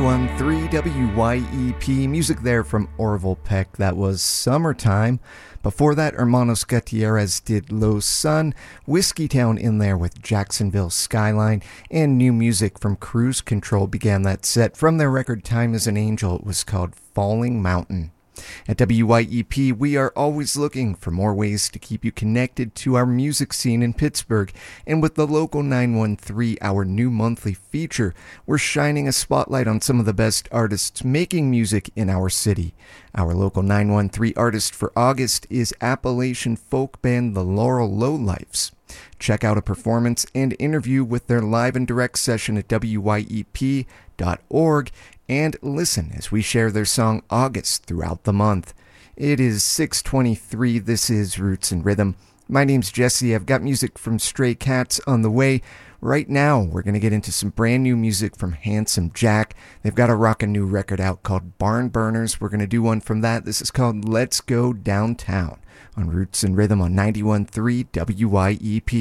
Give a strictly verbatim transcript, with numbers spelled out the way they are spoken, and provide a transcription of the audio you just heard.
ninety-one point three W Y E P. Music there from Orville Peck. That was Summertime. Before that, Hermanos Gutierrez did Low Sun. Whiskey Town in there with Jacksonville Skyline. And new music from Cruise Control began that set. From their record Time as an Angel, it was called Falling Mountain. At W Y E P, we are always looking for more ways to keep you connected to our music scene in Pittsburgh, and with the Local nine one three, our new monthly feature, we're shining a spotlight on some of the best artists making music in our city. Our Local nine one three artist for August is Appalachian folk band The Laurel Lowlifes. Check out a performance and interview with their live and direct session at W Y E P dot org, and listen as we share their song August throughout the month. It is six twenty-three. This is Roots and Rhythm. My name's Jesse. I've got music from Stray Cats on the way. Right now, we're going to get into some brand new music from Handsome Jack. They've got a rockin' new record out called Barn Burners. We're going to do one from that. This is called Let's Go Downtown on Roots and Rhythm on ninety-one point three W Y E P.